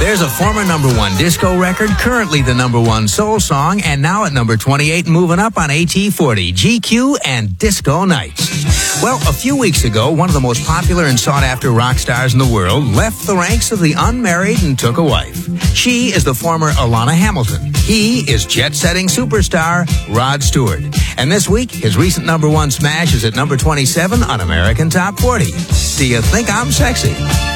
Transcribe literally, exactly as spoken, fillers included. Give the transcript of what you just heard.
There's a former number one disco record, currently the number one soul song, and now at number twenty-eight, moving up on A T forty, G Q and Disco Nights. Well, a few weeks ago, one of the most popular and sought-after rock stars in the world left the ranks of the unmarried and took a wife. She is the former Alana Hamilton. He is jet-setting superstar Rod Stewart. And this week, his recent number one smash is at number twenty-seven on American Top forty. Do you think I'm sexy?